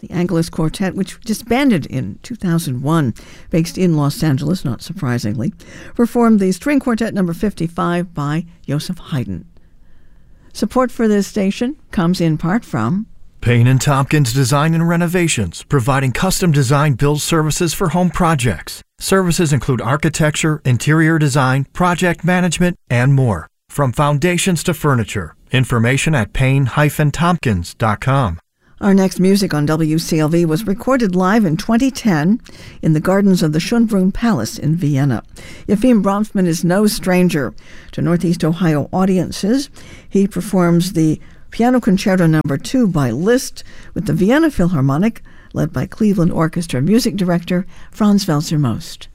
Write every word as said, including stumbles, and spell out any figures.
The Angelus Quartet, which disbanded in two thousand one, based in Los Angeles, not surprisingly, performed the String Quartet number fifty-five by Joseph Haydn. Support for this station comes in part from Payne and Tompkins Design and Renovations, providing custom design build services for home projects. Services include architecture, interior design, project management, and more. From foundations to furniture. Information at payne dash tompkins dot com. Our next music on W C L V was recorded live in twenty ten in the gardens of the Schönbrunn Palace in Vienna. Efim Bronfman is no stranger to Northeast Ohio audiences. He performs the Piano Concerto number two by Liszt with the Vienna Philharmonic, led by Cleveland Orchestra music director Franz Welser Most.